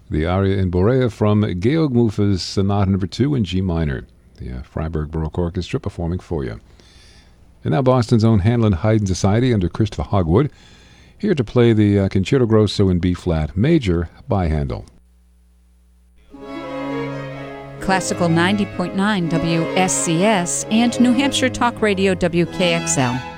the aria in Borea from Georg Mufa's Sonata No. 2 in G minor. The Freiburg Baroque Orchestra performing for you. And now Boston's own Hanlon Haydn Society under Christopher Hogwood, here to play the Concerto Grosso in B-flat major by Handel. Classical 90.9 WSCS and New Hampshire Talk Radio WKXL.